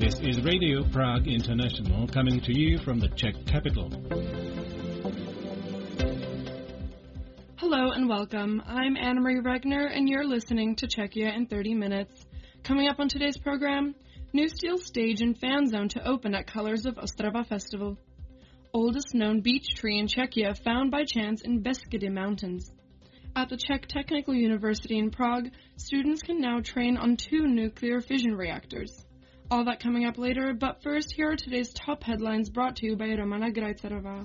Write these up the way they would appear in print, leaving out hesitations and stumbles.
This is Radio Prague International coming to you from the Czech capital. Hello and welcome. I'm Anna-Marie Regner and you're listening to Czechia in 30 minutes. Coming up on today's program, new steel stage and fan zone to open at Colors of Ostrava Festival. Oldest known beech tree in Czechia found by chance in Beskedy Mountains. At the Czech Technical University in Prague, students can now train on 2 nuclear fission reactors. All that coming up later, but first, here are today's top headlines brought to you by Romana Grajcerová.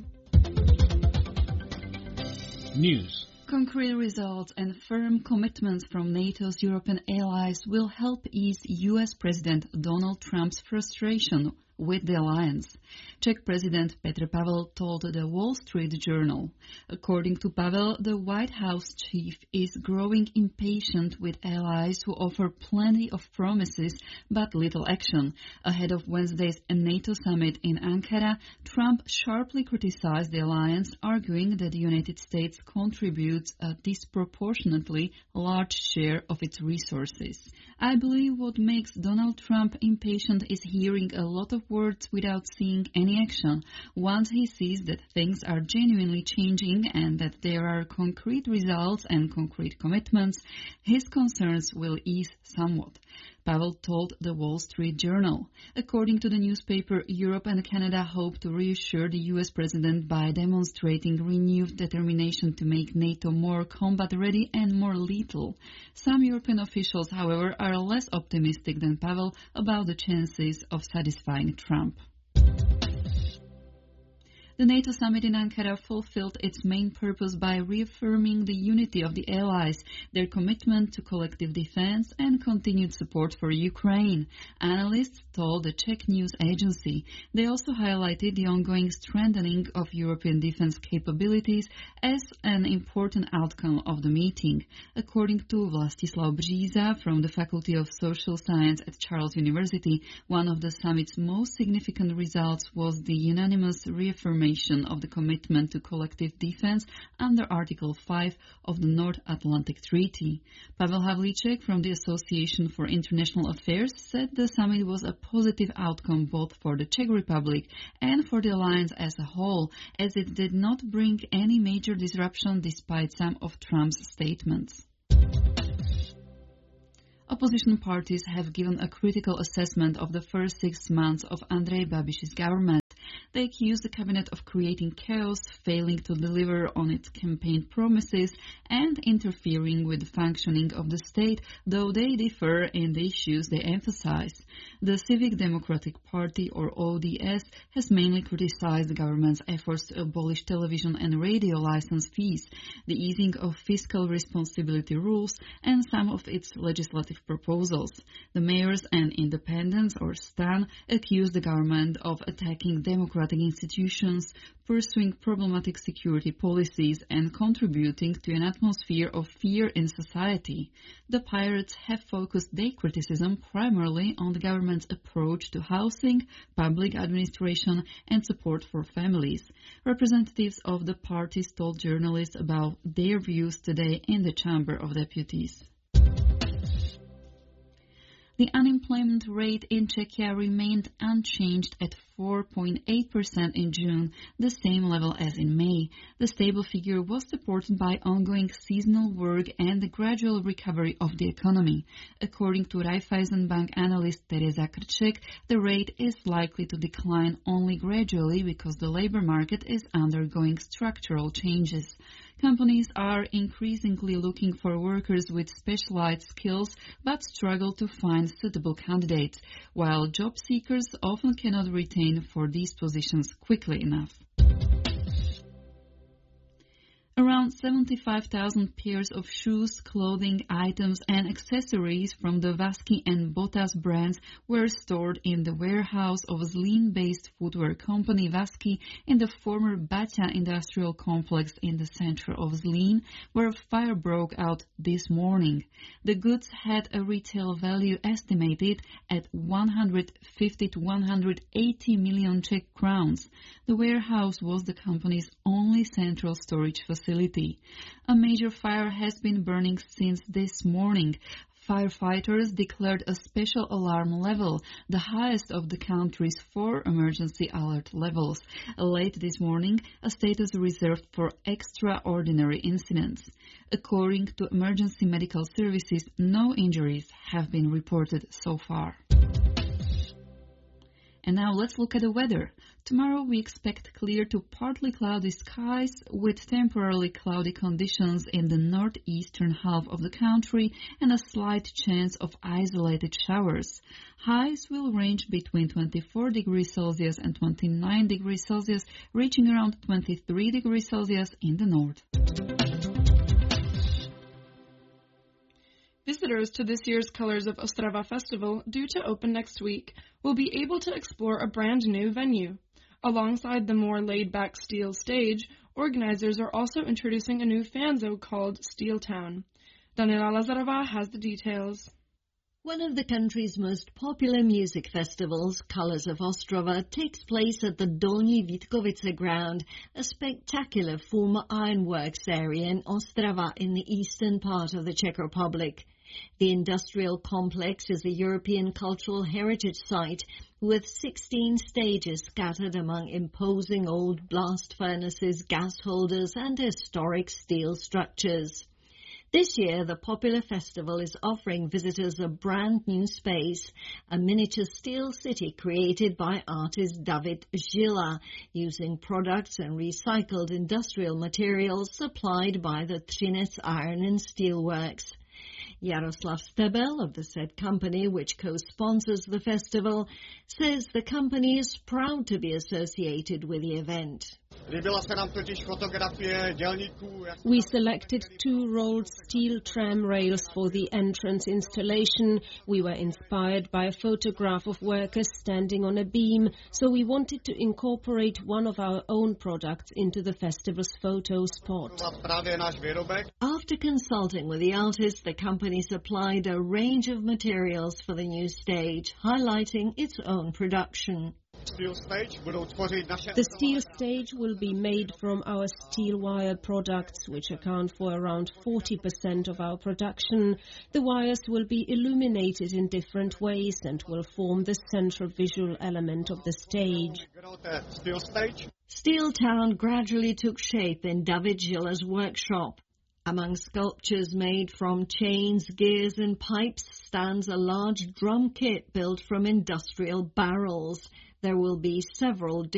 News. Concrete results and firm commitments from NATO's European allies will help ease U.S. President Donald Trump's frustration with the alliance. Czech President Petr Pavel told the Wall Street Journal. According to Pavel, the White House chief is growing impatient with allies who offer plenty of promises but little action. Ahead of Wednesday's NATO summit in Ankara, Trump sharply criticized the alliance, arguing that the United States contributes a disproportionately large share of its resources. I believe what makes Donald Trump impatient is hearing a lot of words without seeing any action. Once he sees that things are genuinely changing and that there are concrete results and concrete commitments, his concerns will ease somewhat. Pavel told the Wall Street Journal. According to the newspaper, Europe and Canada hope to reassure the U.S. president by demonstrating renewed determination to make NATO more combat-ready and more lethal. Some European officials, however, are less optimistic than Pavel about the chances of satisfying Trump. The NATO summit in Ankara fulfilled its main purpose by reaffirming the unity of the allies, their commitment to collective defense, and continued support for Ukraine, analysts told the Czech news agency. They also highlighted the ongoing strengthening of European defense capabilities as an important outcome of the meeting. According to Vlastislav Bříza from the Faculty of Social Science at Charles University, one of the summit's most significant results was the unanimous reaffirmation of the commitment to collective defense under Article 5 of the North Atlantic Treaty. Pavel Havlíček from the Association for International Affairs said the summit was a positive outcome both for the Czech Republic and for the alliance as a whole, as it did not bring any major disruption despite some of Trump's statements. Opposition parties have given a critical assessment of the first 6 months of Andrej Babiš's government. They accuse the cabinet of creating chaos, failing to deliver on its campaign promises, and interfering with the functioning of the state, though they differ in the issues they emphasize. The Civic Democratic Party, or ODS, has mainly criticized the government's efforts to abolish television and radio license fees, the easing of fiscal responsibility rules, and some of its legislative proposals. The mayors and independents, or STAN, accuse the government of attacking democratic institutions, pursuing problematic security policies, and contributing to an atmosphere of fear in society. The Pirates have focused their criticism primarily on the government's approach to housing, public administration, and support for families. Representatives of the parties told journalists about their views today in the Chamber of Deputies. The unemployment rate in Czechia remained unchanged at 4.8% in June, the same level as in May. The stable figure was supported by ongoing seasonal work and the gradual recovery of the economy. According to Raiffeisen Bank analyst Tereza Krček, the rate is likely to decline only gradually because the labor market is undergoing structural changes. Companies are increasingly looking for workers with specialized skills but struggle to find suitable candidates, while job seekers often cannot retain for these positions quickly enough. Around 75,000 pairs of shoes, clothing items and accessories from the Vasky and Botas brands were stored in the warehouse of Zlín-based footwear company Vasky in the former Baťa industrial complex in the center of Zlín, where a fire broke out this morning. The goods had a retail value estimated at 150 to 180 million Czech crowns. The warehouse was the company's only central storage facility. A major fire has been burning since this morning. Firefighters declared a special alarm level, the highest of the country's 4 emergency alert levels. Late this morning, a status reserved for extraordinary incidents. According to emergency medical services, no injuries have been reported so far. And now let's look at the weather. Tomorrow we expect clear to partly cloudy skies with temporarily cloudy conditions in the northeastern half of the country and a slight chance of isolated showers. Highs will range between 24 degrees Celsius and 29 degrees Celsius, reaching around 23 degrees Celsius in the north. Visitors to this year's Colors of Ostrava Festival, due to open next week, will be able to explore a brand new venue. Alongside the more laid-back Steel Stage, organizers are also introducing a new fan zone called Steel Town. Daniela Lazarova has the details. One of the country's most popular music festivals, Colors of Ostrava, takes place at the Dolní Vítkovice ground, a spectacular former ironworks area in Ostrava in the eastern part of the Czech Republic. The industrial complex is a European cultural heritage site with 16 stages scattered among imposing old blast furnaces, gas holders and historic steel structures. This year, the popular festival is offering visitors a brand new space, a miniature steel city created by artist David Žila, using products and recycled industrial materials supplied by the Třinec Iron and Steel Works. Jaroslav Stebel of the said company, which co-sponsors the festival, says the company is proud to be associated with the event. We selected 2 rolled steel tram rails for the entrance installation. We were inspired by a photograph of workers standing on a beam, so we wanted to incorporate one of our own products into the festival's photo spot. After consulting with the artist, the company supplied a range of materials for the new stage, highlighting its own production. The steel stage will be made from our steel wire products, which account for around 40% of our production. The wires will be illuminated in different ways and will form the central visual element of the stage. Steel Town gradually took shape in David Žila's workshop. Among sculptures made from chains, gears and pipes stands a large drum kit built from industrial barrels. There will be several